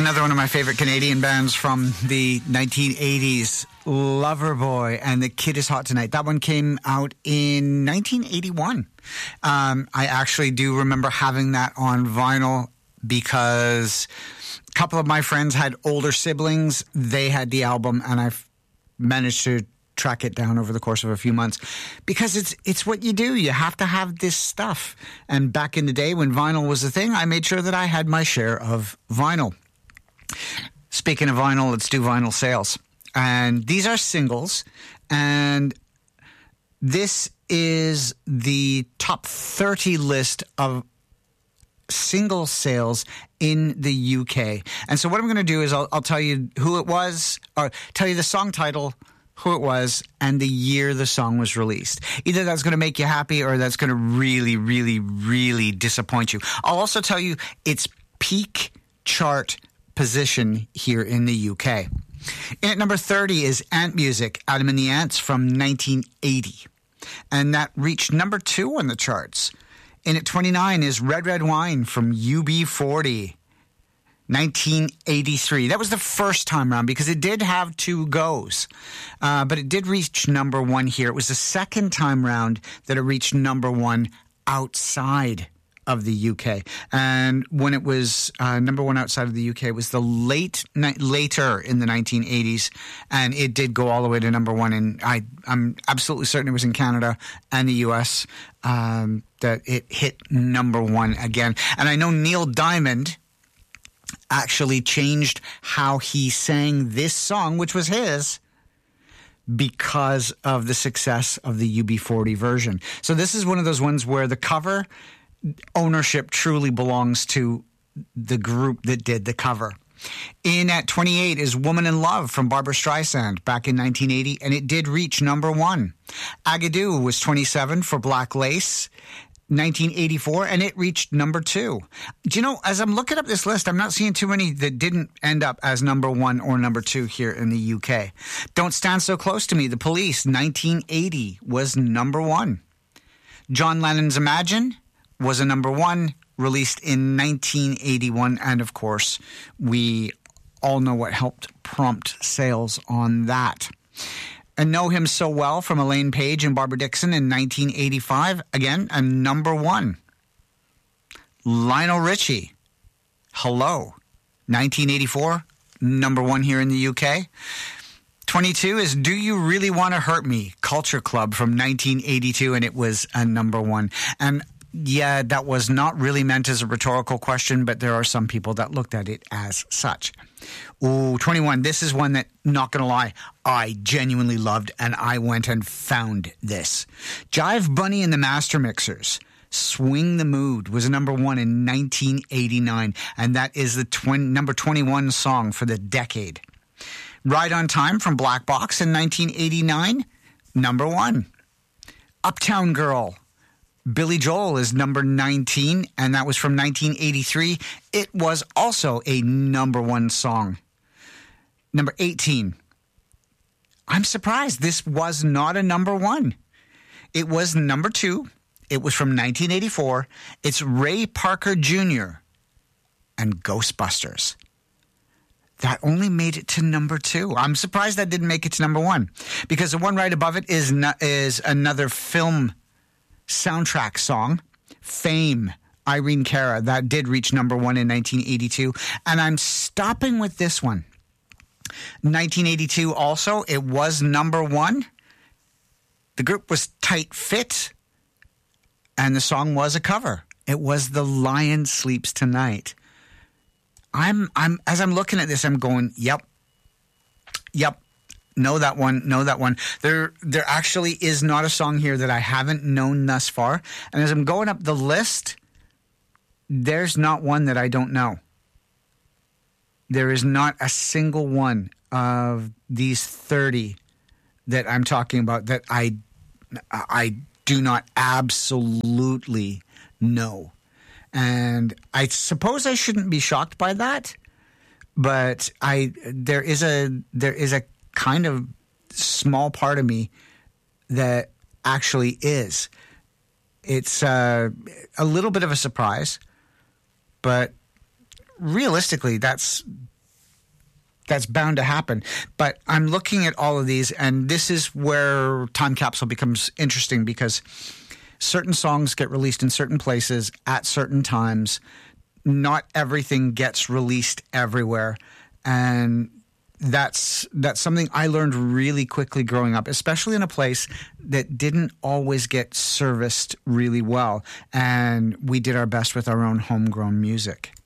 Another one of my favorite Canadian bands from the 1980s, Loverboy and The Kid Is Hot Tonight. That one came out in 1981. I actually do remember having that on vinyl because a couple of my friends had older siblings. They had the album, and I've managed to track it down over the course of a few months because it's what you do. You have to have this stuff. And back in the day when vinyl was a thing, I made sure that I had my share of vinyl. Speaking of vinyl, let's do vinyl sales. And these are singles. And this is the top 30 list of single sales in the UK. And so what I'm going to do is I'll tell you who it was, or tell you the song title, who it was, and the year the song was released. Either that's going to make you happy or that's going to really, really, really disappoint you. I'll also tell you its peak chart position here in the UK. In at number 30 is Ant Music, Adam and the Ants from 1980. And that reached number 2 on the charts. In at 29 is Red Red Wine from UB40, 1983. That was the first time round because it did have 2 goes. But it did reach number 1 here. It was the second time round that it reached number 1 outside of the UK. And when it was number 1 outside of the UK, it was the later in the 1980s, and it did go all the way to number 1. And I'm absolutely certain it was in Canada and the US that it hit number 1 again. And I know Neil Diamond actually changed how he sang this song, which was his, because of the success of the UB40 version. So this is one of those ones where the cover ownership truly belongs to the group that did the cover. In at 28 is Woman in Love from Barbra Streisand back in 1980, and it did reach number 1. Agadoo was 27 for Black Lace, 1984, and it reached number 2. Do you know, as I'm looking up this list, I'm not seeing too many that didn't end up as number 1 or number 2 here in the UK. Don't Stand So Close to Me, The Police, 1980, was number 1. John Lennon's Imagine was a number 1, released in 1981, and of course, we all know what helped prompt sales on that. And Know Him So Well from Elaine Page and Barbara Dixon in 1985, again, a number 1. Lionel Richie, Hello, 1984, number 1 here in the UK. 22 is Do You Really Want to Hurt Me, Culture Club from 1982, and it was a number 1. And yeah, that was not really meant as a rhetorical question, but there are some people that looked at it as such. Ooh, 21. This is one that, not going to lie, I genuinely loved, and I went and found this. Jive Bunny and the Master Mixers, Swing the Mood, was a number 1 in 1989, and that is the number 21 song for the decade. Ride on Time from Black Box in 1989, number 1. Uptown Girl, Billy Joel, is number 19, and that was from 1983. It was also a number 1 song. Number 18. I'm surprised this was not a number 1. It was number 2. It was from 1984. It's Ray Parker Jr. and Ghostbusters. That only made it to number 2. I'm surprised that didn't make it to number 1, because the one right above it is another film soundtrack song, Fame, Irene Cara. That did reach number 1 in 1982. And I'm stopping with this one. 1982 also, it was number 1. The group was Tight Fit, and the song was a cover. It was The Lion Sleeps Tonight. As I'm looking at this, I'm going, yep. Know that one. There actually is not a song here that I haven't known thus far. And as I'm going up the list, there's not one that I don't know. There is not a single one of these 30 that I'm talking about that I do not absolutely know. And I suppose I shouldn't be shocked by that, but there is a kind of small part of me that actually is. It's a little bit of a surprise, but realistically, that's That's bound to happen. But I'm looking at all of these, and this is where Time Capsule becomes interesting, because certain songs get released in certain places at certain times. Not everything gets released everywhere. And that's something I learned really quickly growing up, especially in a place that didn't always get serviced really well. And we did our best with our own homegrown music.